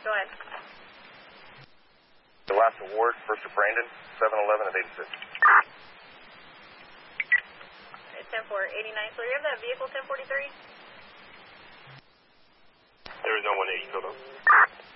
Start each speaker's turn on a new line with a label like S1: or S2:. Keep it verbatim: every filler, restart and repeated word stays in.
S1: Go ahead.
S2: The last award, first to Brandon, seven eleven of eighty-six.
S1: It's ten four, eighty-nine. So you have that vehicle, ten forty-three?
S2: There is no one eighty total.